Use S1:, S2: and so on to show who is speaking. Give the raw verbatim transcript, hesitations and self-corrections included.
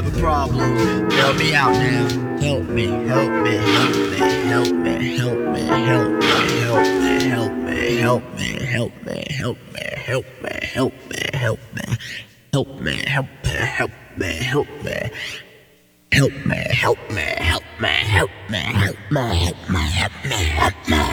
S1: having problems. Help me out now. Help me, help me, help me, help me, help me, help me, help me, help me, help me, help me, help me, help me, help me, help me, help me, help me, help me, help me. Help me, help me, help me, help me, help me, help me, help me, help me.